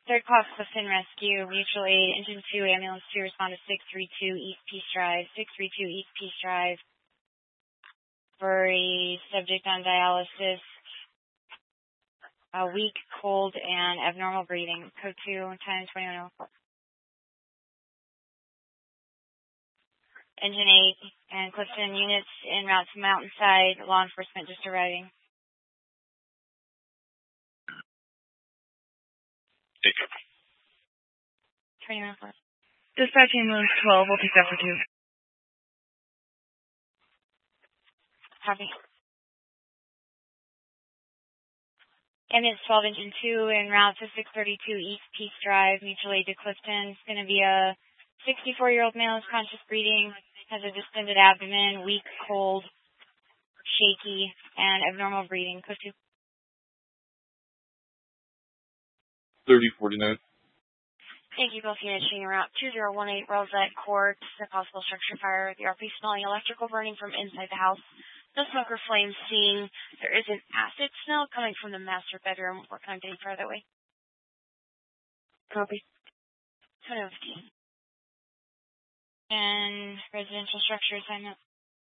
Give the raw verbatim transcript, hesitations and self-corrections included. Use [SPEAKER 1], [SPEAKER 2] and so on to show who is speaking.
[SPEAKER 1] Third class Clifton Rescue, mutual aid, engine two, ambulance two, respond to six three two East Peace Drive, six three two East Peace Drive for a subject on dialysis, a weak, cold, and abnormal breathing. Code two, time twenty-one oh four. Engine eight and Clifton units en route to Mountainside, law enforcement just arriving.
[SPEAKER 2] Take care.
[SPEAKER 1] twenty-one oh four.
[SPEAKER 3] Dispatch ambulance twelve, we'll take that for two.
[SPEAKER 1] Copy. Ambulance twelve, engine two, en route to six thirty-two East Peace Drive, mutual aid to Clifton. It's going to be a sixty-four-year-old male with conscious breathing, has a distended abdomen, weak, cold, shaky, and abnormal breathing. Code two.
[SPEAKER 2] thirty forty-nine.
[SPEAKER 1] Thank you, both units. Shooting route two zero one eight, Rosette Court. A possible structure fire. The R P smelling electrical burning from inside the house. No smoke or flames seen. There is an acid smell coming from the master bedroom. What kind of getting far that way?
[SPEAKER 3] Copy.
[SPEAKER 1] twenty fifteen. And residential structure assignment.